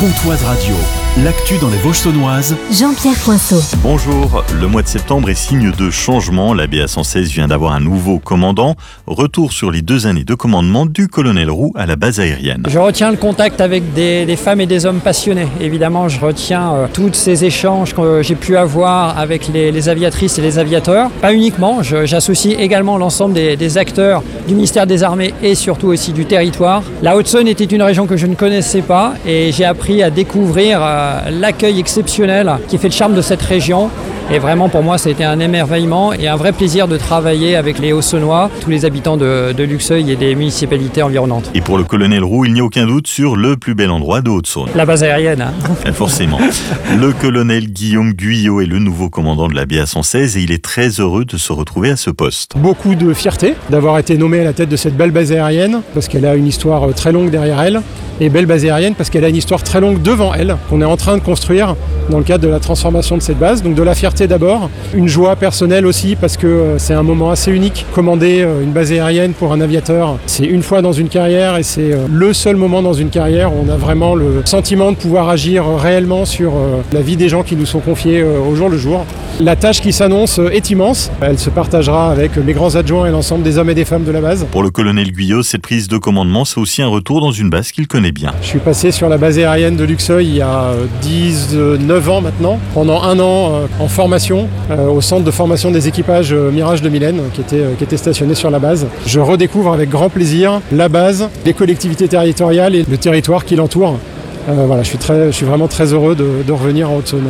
Comtoise Radio, l'actu dans les Vosges-Saunoises. Jean-Pierre Coinceau. Bonjour, le mois de septembre est signe de changement. La BA 116 vient d'avoir un nouveau commandant. Retour sur les 2 années de commandement du colonel Roux à la base aérienne. Je retiens le contact avec des femmes et des hommes passionnés. Évidemment, je retiens tous ces échanges que j'ai pu avoir avec les aviatrices et les aviateurs. Pas uniquement, j'associe également l'ensemble des acteurs du ministère des Armées et surtout aussi du territoire. La Haute-Saône était une région que je ne connaissais pas et j'ai appris à découvrir l'accueil exceptionnel qui fait le charme de cette région. Et vraiment, pour moi, ça a été un émerveillement et un vrai plaisir de travailler avec les Hauts-Saunois, tous les habitants de Luxeuil et des municipalités environnantes. Et pour le colonel Roux, il n'y a aucun doute sur le plus bel endroit de Haute-Saône. La base aérienne. Forcément. Le colonel Guillaume Guyot est le nouveau commandant de la BA 116 et il est très heureux de se retrouver à ce poste. Beaucoup de fierté d'avoir été nommé à la tête de cette belle base aérienne parce qu'elle a une histoire très longue derrière elle. Et belle base aérienne parce qu'elle a une histoire très longue devant elle qu'on est en train de construire dans le cadre de la transformation de cette base. Donc de la fierté d'abord, une joie personnelle aussi parce que c'est un moment assez unique. Commander une base aérienne pour un aviateur, c'est une fois dans une carrière et c'est le seul moment dans une carrière où on a vraiment le sentiment de pouvoir agir réellement sur la vie des gens qui nous sont confiés au jour le jour. La tâche qui s'annonce est immense. Elle se partagera avec mes grands adjoints et l'ensemble des hommes et des femmes de la base. Pour le colonel Guyot, cette prise de commandement, c'est aussi un retour dans une base qu'il connaît bien. Je suis passé sur la base aérienne de Luxeuil il y a 19 ans maintenant, pendant 1 an en formation au centre de formation des équipages Mirage de Mylène qui était stationné sur la base. Je redécouvre avec grand plaisir la base, les collectivités territoriales et le territoire qui l'entoure. Je suis vraiment très heureux de revenir en Haute-Saône.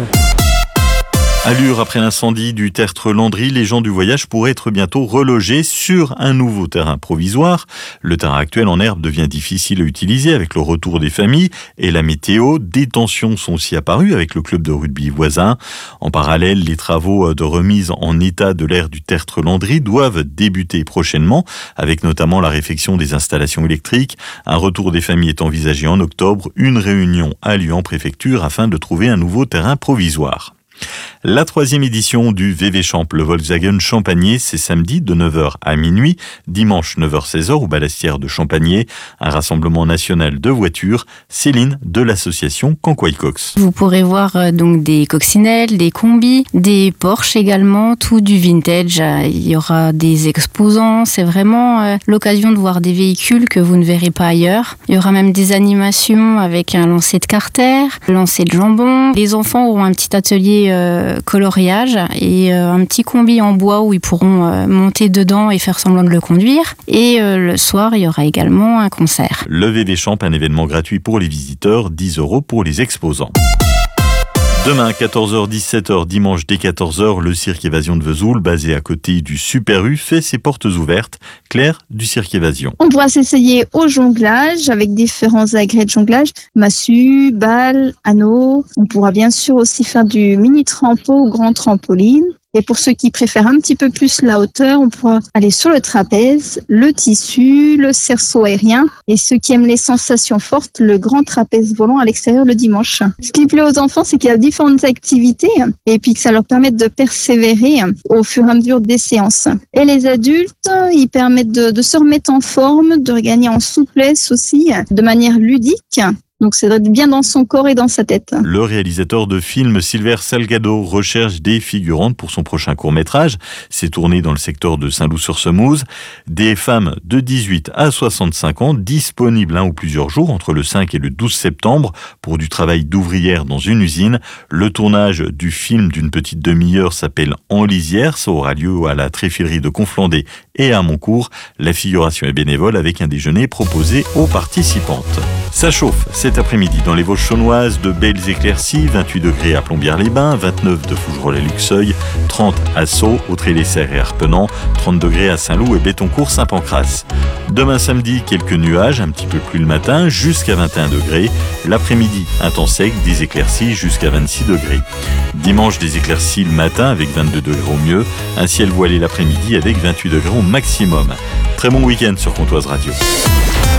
À Lure, après l'incendie du tertre Landry, les gens du voyage pourraient être bientôt relogés sur un nouveau terrain provisoire. Le terrain actuel en herbe devient difficile à utiliser avec le retour des familles et la météo. Des tensions sont aussi apparues avec le club de rugby voisin. En parallèle, les travaux de remise en état de l'aire du tertre Landry doivent débuter prochainement, avec notamment la réfection des installations électriques. Un retour des familles est envisagé en octobre. Une réunion a lieu en préfecture afin de trouver un nouveau terrain provisoire. La 3e édition du VV Champ, le Volkswagen Champagné, c'est samedi de 9h à minuit, dimanche 9h-16h au Balastière de Champagné, un rassemblement national de voitures. Céline de l'association Canquois-Cox. Vous pourrez voir donc des coccinelles, des combis, des Porsche également, tout du vintage. Il y aura des exposants, c'est vraiment l'occasion de voir des véhicules que vous ne verrez pas ailleurs. Il y aura même des animations avec un lancer de carter, lancer de jambon. Les enfants auront un petit atelier coloriage et un petit combi en bois où ils pourront monter dedans et faire semblant de le conduire. Et le soir, il y aura également un concert. Le VV Champ, un événement gratuit pour les visiteurs, 10 € pour les exposants. Demain, 14h-17h, dimanche dès 14h, le cirque Évasion de Vesoul, basé à côté du Super U, fait ses portes ouvertes. Claire du cirque Évasion. On pourra s'essayer au jonglage avec différents agrès de jonglage, massue, balle, anneau. On pourra bien sûr aussi faire du mini trampo ou grand trampoline. Et pour ceux qui préfèrent un petit peu plus la hauteur, on pourra aller sur le trapèze, le tissu, le cerceau aérien. Et ceux qui aiment les sensations fortes, le grand trapèze volant à l'extérieur le dimanche. Ce qui plaît aux enfants, c'est qu'il y a différentes activités et puis que ça leur permet de persévérer au fur et à mesure des séances. Et les adultes, ils permettent de se remettre en forme, de regagner en souplesse aussi, de manière ludique. Donc c'est d'être bien dans son corps et dans sa tête. Le réalisateur de films Silver Salgado recherche des figurantes pour son prochain court-métrage. C'est tourné dans le secteur de Saint-Loup-sur-Semouse. Des femmes de 18 à 65 ans disponibles 1 ou plusieurs jours entre le 5 et le 12 septembre pour du travail d'ouvrière dans une usine. Le tournage du film d'une petite demi-heure s'appelle En lisière. Ça aura lieu à la Tréfilerie de Conflondé et à Moncourt. La figuration est bénévole avec un déjeuner proposé aux participantes. Ça chauffe cet après-midi dans les Vosges-Saunoises, de belles éclaircies, 28 degrés à Plombières-les-Bains, 29 de Fougerolles à Luxeuil, 30 à Sceaux, Autrey-les-Serres et Arpenant, 30 degrés à Saint-Loup et Bétoncourt-Saint-Pancras. Demain samedi, quelques nuages, un petit peu plus le matin, jusqu'à 21 degrés. L'après-midi, un temps sec, des éclaircies jusqu'à 26 degrés. Dimanche, des éclaircies le matin avec 22 degrés au mieux, un ciel voilé l'après-midi avec 28 degrés au maximum. Très bon week-end sur Comtoise Radio.